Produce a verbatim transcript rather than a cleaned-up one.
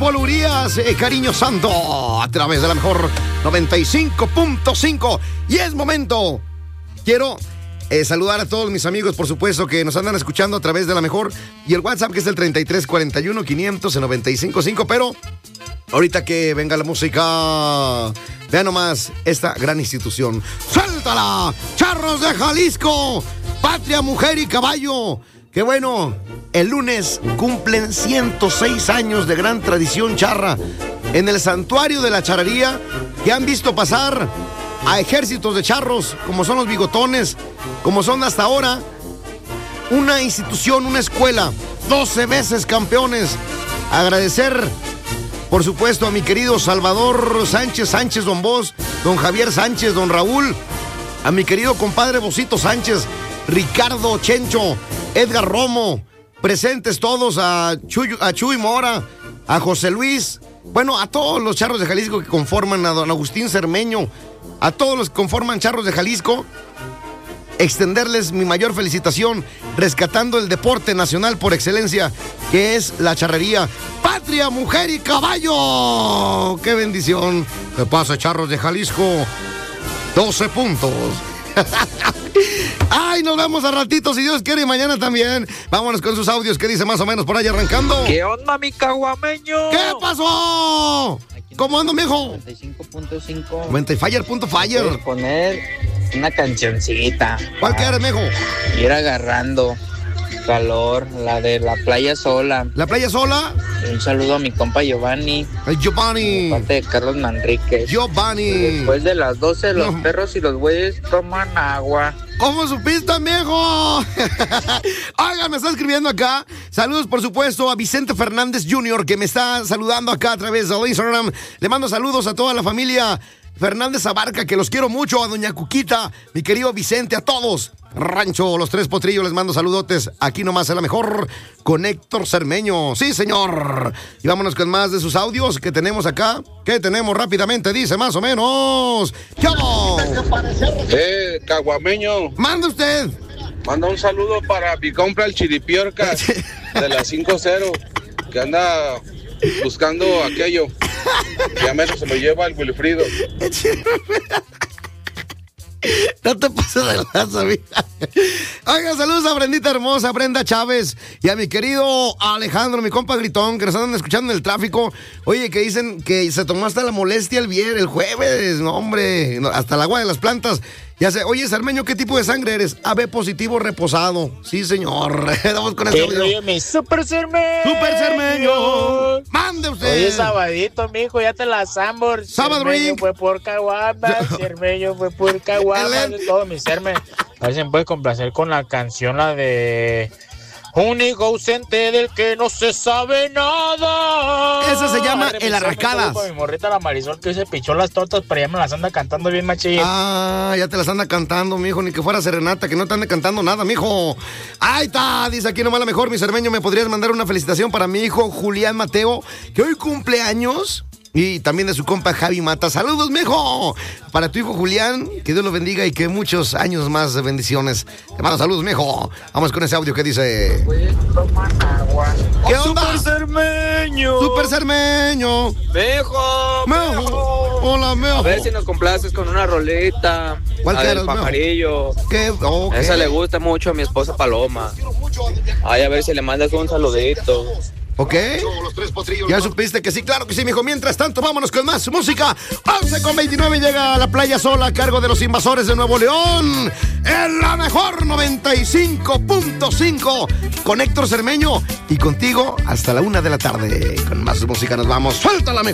Polo Urias, eh, Cariño Santo, a través de la mejor noventa y cinco punto cinco. Y es momento. Quiero eh, saludar a todos mis amigos, por supuesto, que nos andan escuchando a través de la mejor. Y el WhatsApp, que es el treinta y tres cuarenta y uno quinientos noventa y cinco cinco. Pero ahorita que venga la música, vean nomás esta gran institución. ¡Suéltala! ¡Charros de Jalisco! ¡Patria, mujer y caballo! ¡Qué bueno! El lunes cumplen ciento seis años de gran tradición charra en el santuario de la charrería, que han visto pasar a ejércitos de charros, como son los bigotones, como son hasta ahora una institución, una escuela, doce veces campeones. Agradecer, por supuesto, a mi querido Salvador Sánchez Sánchez, don Vos, don Javier Sánchez, don Raúl, a mi querido compadre Bosito Sánchez, Ricardo Chencho, Edgar Romo, presentes todos, a Chuy, a Chuy Mora, a José Luis, bueno, a todos los charros de Jalisco que conforman, a don Agustín Cermeño, a todos los que conforman Charros de Jalisco, extenderles mi mayor felicitación, rescatando el deporte nacional por excelencia, que es la charrería. ¡Patria, mujer y caballo! ¡Qué bendición! ¿Qué pasa, Charros de Jalisco? doce puntos. Ay, nos vemos a ratito, si Dios quiere, y mañana también. Vámonos con sus audios, que dice más o menos por ahí arrancando. ¿Qué onda, mi caguameño? ¿Qué pasó? ¿Cómo ando, mijo? noventa y cinco punto cinco. noventa y fire punto fire. Puedes poner una cancioncita. ¿Cuál quieres, mijo? Ir agarrando calor, la de la playa sola. ¿La playa sola? Un saludo a mi compa Giovanni. El Giovanni. De parte de Carlos Manríquez. Giovanni. Y después de las doce, los No. perros y los güeyes toman agua. ¿Cómo supiste, viejo? Oigan, me está escribiendo acá. Saludos, por supuesto, a Vicente Fernández junior, que me está saludando acá a través de Instagram. Le mando saludos a toda la familia Fernández Abarca, que los quiero mucho. A doña Cuquita, mi querido Vicente, a todos. Rancho Los Tres Potrillos, les mando saludotes. Aquí nomás es la mejor, con Héctor Cermeño. Sí, señor. Y vámonos con más de sus audios que tenemos acá. ¿Qué tenemos rápidamente? Dice más o menos. ¡Yo! Eh, caguameño. Manda usted. Manda un saludo para mi compra el Chiripiorca de la cinco cero, que anda buscando aquello. Ya menos se lo lleva el Wilfrido. No te pases de lanza, mira. Oiga, saludos a Brendita hermosa, Brenda Chávez, y a mi querido Alejandro, mi compa Gritón, que nos andan escuchando en el tráfico. Oye, que dicen que se tomó hasta la molestia el viernes, el jueves, no, hombre, no, hasta el agua de las plantas. Ya sé, oye, Cermeño, ¿qué tipo de sangre eres? A B positivo reposado. Sí, señor. Vamos con ese audio. Oye, mi super Cermeño. Super Cermeño. Mande usted. Oye, sabadito, mijo, ya te la Sambor. Sábado Cermeño drink. fue por caguamas, Cermeño fue por caguamas, de todo mi Cerme. A ver si me puedes complacer con la canción, la de Único ausente del que no se sabe nada. Esa se llama Arre, El mi Cerme, Arracadas. con mi morrita la Marisol, que se pichó las tortas, pero ya me las anda cantando bien machín. Ah, ya te las anda cantando, mijo, ni que fuera serenata, que no te ande cantando nada, mijo. Ahí está, dice aquí nomás la mejor, mi Cermeño, ¿me podrías mandar una felicitación para mi hijo Julián Mateo, que hoy cumple años? Y también de su compa Javi Mata. ¡Saludos, mijo! Para tu hijo Julián, que Dios lo bendiga y que muchos años más de bendiciones. Te mando saludos, mijo. Vamos con ese audio que dice... ¿Qué onda? Super Cermeño. Super Cermeño. Mejo, Mejo. Hola, mijo. A ver si nos complaces con una rolita. ¿Cuál La del quieres, mijo? pajarillo. ¿Qué? Oh, Esa ¿qué? le gusta mucho a mi esposa Paloma. Ay, a ver si le mandas un saludito. ¿Ok? Ya supiste que sí, claro que sí, mijo. Mientras tanto, vámonos con más música. once con veintinueve llega a la playa sola a cargo de los Invasores de Nuevo León. En la mejor noventa y cinco punto cinco con Héctor Cermeño. Y contigo hasta la una de la tarde. Con más música nos vamos. ¡Suéltala, mejor!